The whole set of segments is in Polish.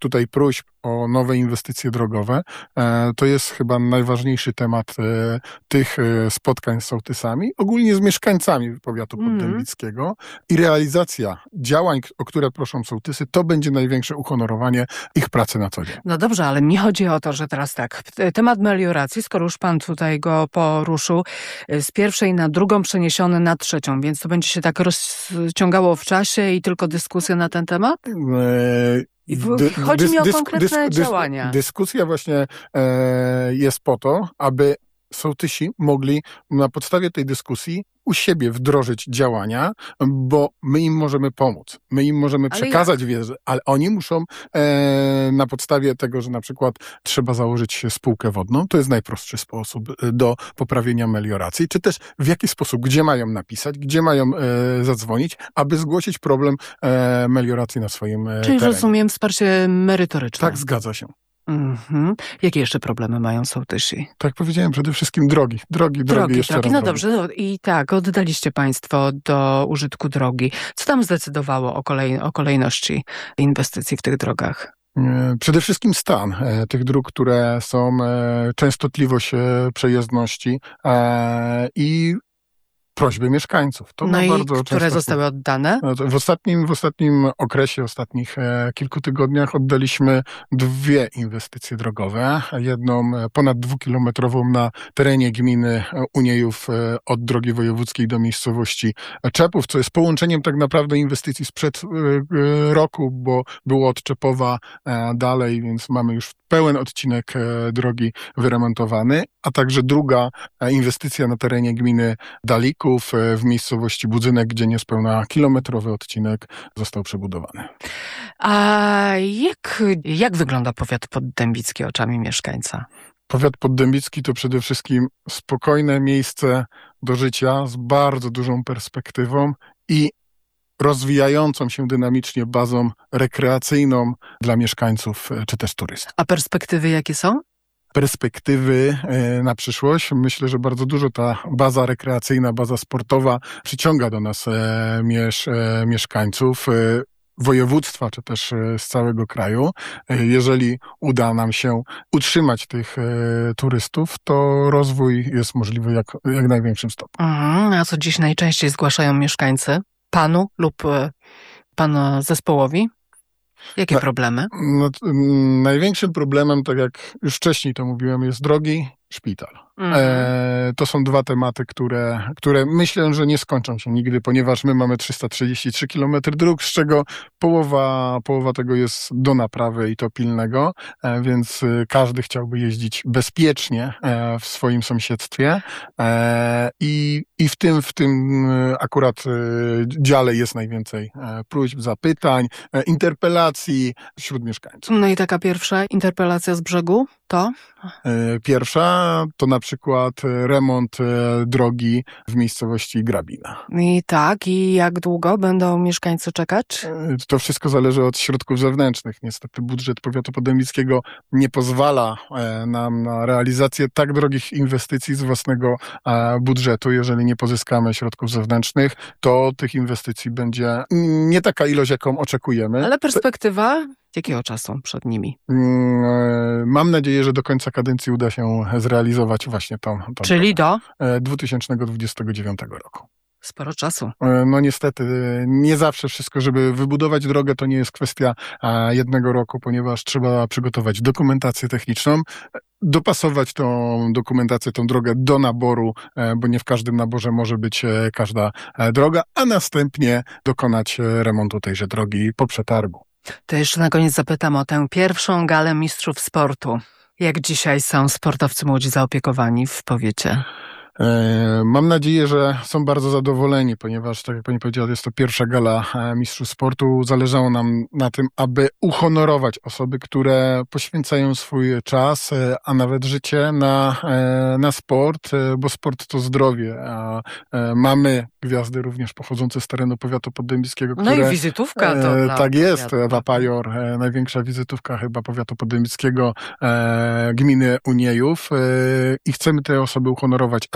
tutaj próśb o nowe inwestycje drogowe. To jest chyba najważniejszy temat tych spotkań z sołtysami, ogólnie z mieszkańcami powiatu poddębickiego. I realizacja działań, o które proszą sołtysy, to będzie największe uhonorowanie ich pracy na co dzień. No dobrze, ale mi chodzi o to, że teraz tak, temat melioracji, skoro już pan tutaj go poruszył, z pierwszej na drugą przeniesiony na trzecią, więc to będzie się tak rozciągało w czasie i tylko dyskusja na ten temat? Chodzi mi o konkretne działania. Dyskusja właśnie jest po to, aby sołtysi mogli na podstawie tej dyskusji u siebie wdrożyć działania, bo my im możemy pomóc. My im możemy przekazać wiedzę, ale oni muszą na podstawie tego, że na przykład trzeba założyć spółkę wodną, to jest najprostszy sposób do poprawienia melioracji, czy też w jaki sposób, gdzie mają napisać, gdzie mają zadzwonić, aby zgłosić problem melioracji na swoim terenie. Czyli rozumiem wsparcie merytoryczne. Tak, zgadza się. Jakie jeszcze problemy mają sołtysi? Tak jak powiedziałem, przede wszystkim drogi. Drogi jeszcze raz. No dobrze, no i tak, oddaliście państwo do użytku drogi. Co tam zdecydowało o kolejności inwestycji w tych drogach? Przede wszystkim stan tych dróg, które są, częstotliwość przejezdności i prośby mieszkańców. To no i które zostały oddane? W ostatnim okresie, ostatnich kilku tygodniach oddaliśmy 2 inwestycje drogowe. Jedną ponad 2-kilometrową na terenie gminy Uniejów od drogi wojewódzkiej do miejscowości Czepów, co jest połączeniem tak naprawdę inwestycji sprzed roku, bo było od Czepowa dalej, więc mamy już pełen odcinek drogi wyremontowany, a także druga inwestycja na terenie gminy Dalików w miejscowości Budzynek, gdzie niespełna kilometrowy odcinek został przebudowany. A jak wygląda powiat poddębicki oczami mieszkańca? Powiat poddębicki to przede wszystkim spokojne miejsce do życia z bardzo dużą perspektywą i rozwijającą się dynamicznie bazą rekreacyjną dla mieszkańców czy też turystów. A perspektywy jakie są? Perspektywy na przyszłość. Myślę, że bardzo dużo ta baza rekreacyjna, baza sportowa przyciąga do nas mieszkańców województwa, czy też z całego kraju. Jeżeli uda nam się utrzymać tych turystów, to rozwój jest możliwy jak największym stopniu. A co dziś najczęściej zgłaszają mieszkańcy? Panu lub panu zespołowi? Jakie problemy? Największym problemem, tak jak już wcześniej to mówiłem, jest drogi, szpital. To są 2 tematy, które myślę, że nie skończą się nigdy, ponieważ my mamy 333 km dróg, z czego połowa tego jest do naprawy i to pilnego, więc każdy chciałby jeździć bezpiecznie w swoim sąsiedztwie i w tym akurat dziale jest najwięcej próśb, zapytań, interpelacji wśród mieszkańców. No i taka pierwsza interpelacja z brzegu to? Pierwsza to na przykład remont drogi w miejscowości Grabina. I tak, i jak długo będą mieszkańcy czekać? To wszystko zależy od środków zewnętrznych. Niestety budżet powiatu poddębickiego nie pozwala nam na realizację tak drogich inwestycji z własnego budżetu. Jeżeli nie pozyskamy środków zewnętrznych, to tych inwestycji będzie nie taka ilość, jaką oczekujemy. Ale perspektywa jakiego czasu przed nimi? Mam nadzieję, że do końca kadencji uda się zrealizować właśnie tą Czyli do? 2029 roku. Sporo czasu. No niestety, nie zawsze wszystko, żeby wybudować drogę, to nie jest kwestia jednego roku, ponieważ trzeba przygotować dokumentację techniczną, dopasować tą dokumentację, tą drogę do naboru, bo nie w każdym naborze może być każda droga, a następnie dokonać remontu tejże drogi po przetargu. To jeszcze na koniec zapytam o tę pierwszą galę mistrzów sportu. Jak dzisiaj są sportowcy młodzi zaopiekowani w powiecie? Mam nadzieję, że są bardzo zadowoleni, ponieważ, tak jak pani powiedziała, jest to pierwsza gala mistrzów sportu. Zależało nam na tym, aby uhonorować osoby, które poświęcają swój czas, a nawet życie na sport, bo sport to zdrowie. A mamy gwiazdy również pochodzące z terenu powiatu poddębickiego, które... No i wizytówka to tak jest, Wapajor, największa wizytówka chyba powiatu poddębickiego, gminy Uniejów i chcemy te osoby uhonorować, aby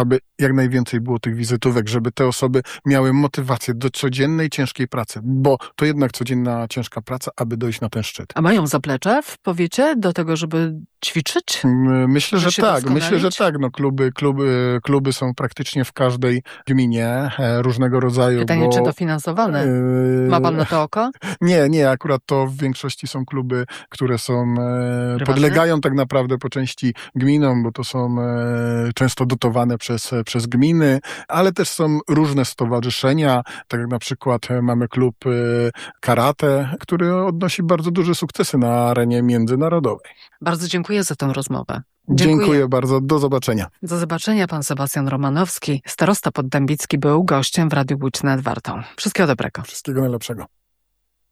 żeby jak najwięcej było tych wizytówek, żeby te osoby miały motywację do codziennej, ciężkiej pracy, bo to jednak codzienna, ciężka praca, aby dojść na ten szczyt. A mają zaplecze w powiecie do tego, żeby ćwiczyć? Myślę, że się tak. doskonalić? Myślę, że tak. No, kluby są praktycznie w każdej gminie różnego rodzaju. Pytanie, czy dofinansowane? Ma pan na to oko? Nie, akurat to w większości są kluby, które są, podlegają tak naprawdę po części gminom, bo to są często dotowane przez gminy, ale też są różne stowarzyszenia, tak jak na przykład mamy klub karate, który odnosi bardzo duże sukcesy na arenie międzynarodowej. Bardzo dziękuję za tę rozmowę. Dziękuję bardzo, do zobaczenia. Do zobaczenia. Pan Sebastian Romanowski, starosta poddębicki, był gościem w Radiu Łódź nad Wartą. Wszystkiego dobrego. Wszystkiego najlepszego.